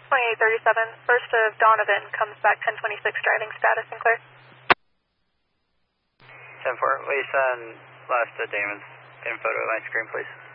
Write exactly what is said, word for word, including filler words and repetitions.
twenty-eight thirty-seven, first of Donovan, comes back ten twenty-six, driving status and clear. ten four, will you send last of Damon's info to my screen, please?